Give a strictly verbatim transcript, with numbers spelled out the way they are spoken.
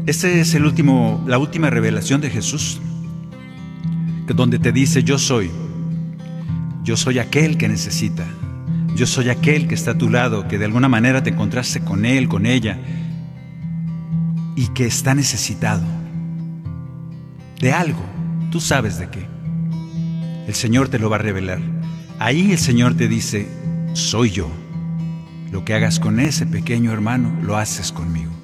Esta es el último, la última revelación de Jesús, que donde te dice: yo soy, yo soy aquel que necesita, yo soy aquel que está a tu lado, que de alguna manera te encontraste con él, con ella, y que está necesitado de algo. Tú sabes de qué. El Señor te lo va a revelar. Ahí el Señor te dice: soy yo. Lo que hagas con ese pequeño hermano, lo haces conmigo.